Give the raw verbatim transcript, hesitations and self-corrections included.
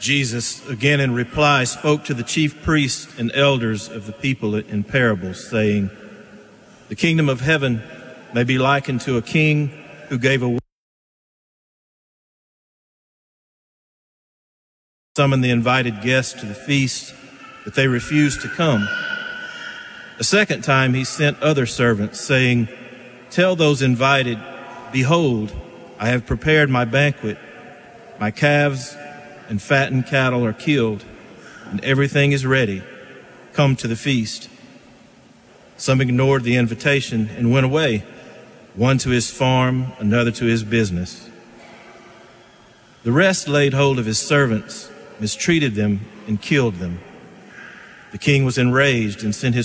Jesus, again in reply, spoke to the chief priests and elders of the people in parables, saying, "The kingdom of heaven may be likened to a king who gave a summoned the invited guests to the feast, but they refused to come. A second time he sent other servants, saying, 'Tell those invited, behold, I have prepared my banquet. My calves and fattened cattle are killed, and everything is ready. Come to the feast.' Some ignored the invitation and went away, one to his farm, another to his business. The rest laid hold of his servants, mistreated them, and killed them. The king was enraged and sent his